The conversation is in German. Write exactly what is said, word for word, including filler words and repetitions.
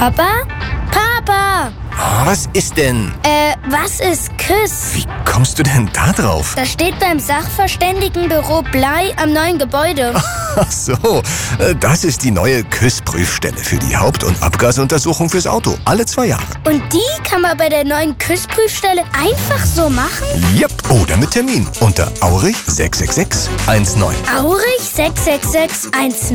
Papa? Papa! Oh, was ist denn? Äh, was ist Küss? Wie kommst du denn da drauf? Das steht beim Sachverständigenbüro Blei am neuen Gebäude. Ach so, äh, das ist die neue Küss-Prüfstelle für die Haupt- und Abgasuntersuchung fürs Auto. Alle zwei Jahre. Und die kann man bei der neuen Küssprüfstelle einfach so machen? Yep. Oder mit Termin unter Aurich sechs sechs sechs eins neun. Aurich sechs sechs sechs eins